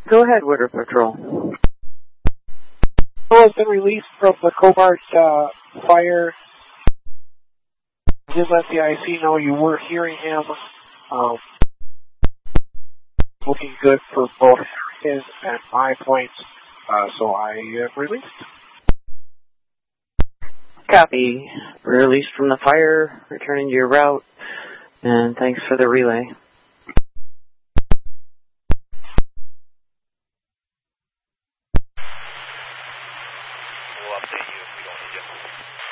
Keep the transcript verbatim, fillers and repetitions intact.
Go ahead, Woodruff Patrol. Who has been released from the Cobart uh, fire? Did let the I C know you were hearing him. Um, looking good for both his and my points, uh, so I am released. Copy. Released from the fire, returning to your route, and thanks for the relay.